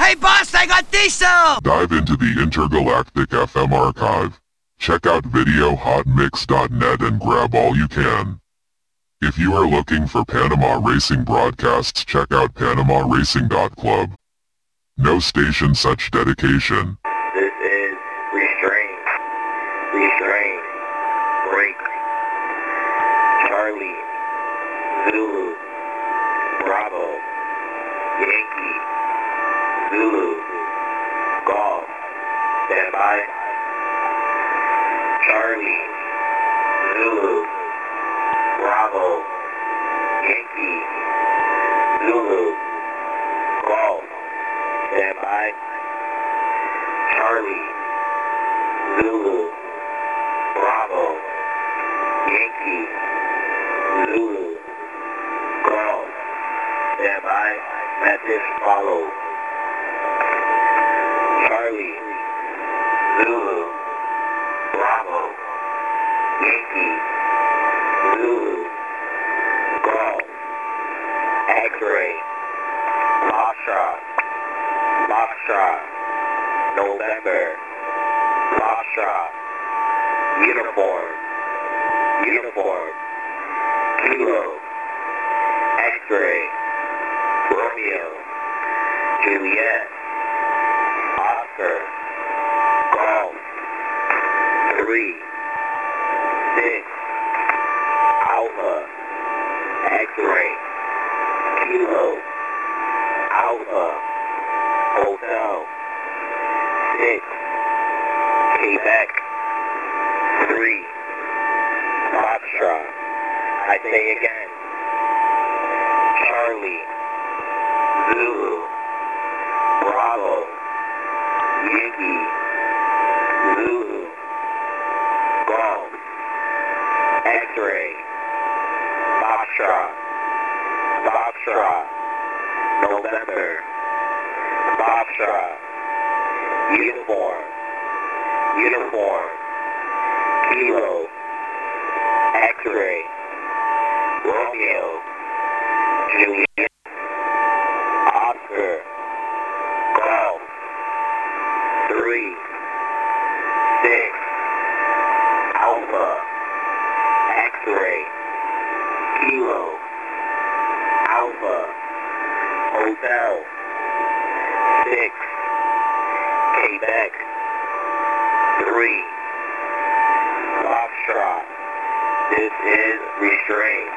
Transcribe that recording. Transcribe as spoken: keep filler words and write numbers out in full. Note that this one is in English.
Hey boss, I got diesel! Dive into the Intergalactic F M archive. Check out video hot mix dot net and grab all you can. If you are looking for Panama racing broadcasts, check out panama racing dot club. No station such dedication. This is Restraint. Restraint. Break. Charlie. Zulu. Bravo. Yankee. Zulu. Golf. Stand by. Charlie. Zulu. Bravo. Yankee. Zulu. Golf. Stand by. Charlie. Zulu. Bravo. Yankee. Zulu. Golf. Stand by. Message follow. Charlie. Zulu. Bravo. Yankee. Zulu. Golf. X-ray. Foxtrot. Foxtrot. November. Foxtrot. Uniform. Uniform. Kilo. X-ray. Romeo. Juliet. Oscar. Golf. Three. Six. Alpha. X-ray. Kilo. Alpha. Hotel. Six. Quebec. Three. Foxtrot. I say again. Charlie. Zulu. Bravo. Yankee. Zulu. Golf. X-ray. Foxtrot. Foxtrot. November. Foxtrot. Uniform. Uniform. Kilo. X-ray. Romeo. Juliet. Oscar. Golf. Three. Six. Alpha. X-ray. Kilo. Alpha. Hotel. Six. Quebec. Three. Foxtrot. This is Restraint.